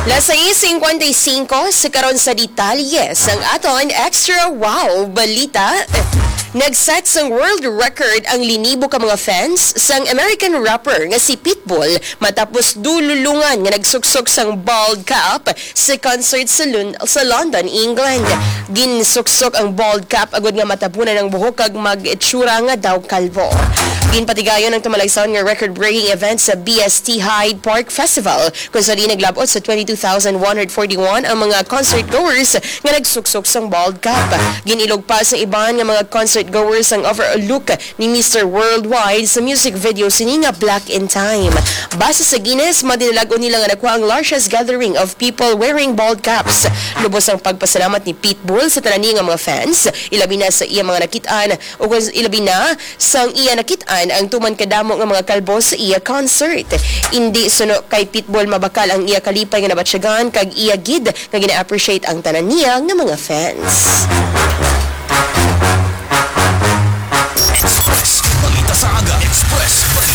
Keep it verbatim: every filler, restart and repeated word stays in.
Las seis cincuenta y cinco sa karon sa detalye sang aton extra wow balita. Nag-set sang world record ang linibo ka mga fans sang American rapper nga si Pitbull matapos dululungan nga nagsuksok sang bald cap sa concert sa, Lun- sa London, England. Ginsuksok ang bald cap agad nga matapunan ng buhok kag mag-itsura nga daw kalbo. Ginpatigayon ang tumalaysaon nga record-breaking event sa B S T Hyde Park Festival kung saan naglabot sa twenty-two thousand one hundred forty-one ang mga concert-goers nga nagsuksok sang bald cap. Ginilog pa sa iban nga mga concert-goers ang overall look ni Mister Worldwide sa music video sini nga Black in Time. Base sa Guinness, madinalagon nila nga nakuha ang largest gathering of people wearing bald caps. Lubos ang pagpasalamat ni Pitbull sa tanan nga mga fans, ilabi na sa iya mga nakitaan o ilabi na sang iya nakitaan ang tuman kadamo nga mga kalbo sa iya concert. Hindi suno kay Pitbull mabakal ang iya kalipay nga nabatsyagan kag iya gid nga gina-appreciate ang tanan niya nga mga fans.